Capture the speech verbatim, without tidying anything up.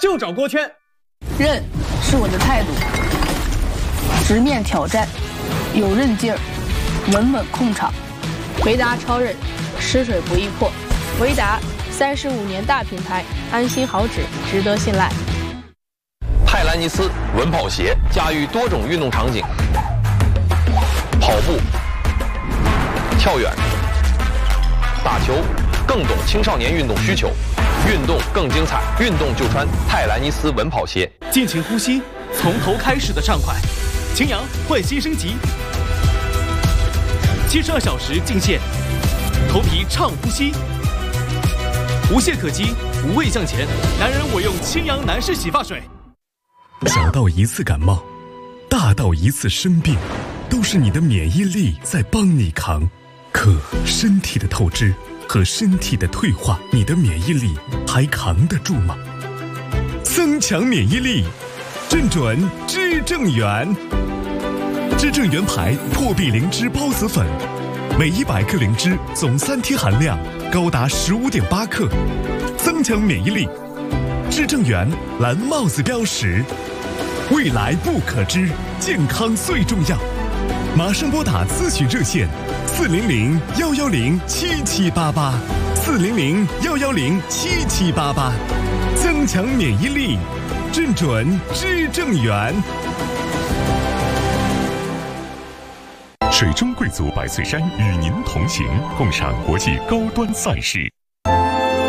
就找锅圈。 韧是我的态度，直面挑战，有韧劲儿，稳稳控场。维达超韧，吃水不易破。维达三十五年大品牌，安心好纸，值得信赖。 泰兰尼斯稳跑鞋驾驭多种运动场景，跑步、跳远、打球，更懂青少年运动需求，运动更精彩，运动就穿泰兰尼斯稳跑鞋。 尽情呼吸，从头开始的畅快。擎羊焕新升级，七十二小时净线，头皮畅呼吸，无懈可击，无畏向前。男人我用青阳男士洗发水。 小到一次感冒，大到一次生病，都是你的免疫力在帮你扛。可身体的透支和身体的退化，你的免疫力还扛得住吗？增强免疫力，正准知正元。知正元牌破壁灵芝孢子粉，每一百克灵芝总三贴含量高达十五点八克，增强免疫力。知正元蓝帽子标识，未来不可知，健康最重要。马上拨打咨询热线四零零幺幺零七七八八，四零零幺幺零七七八八，增强免疫力，正准知正元。 水中贵族百岁山与您同行，共赏国际高端赛事。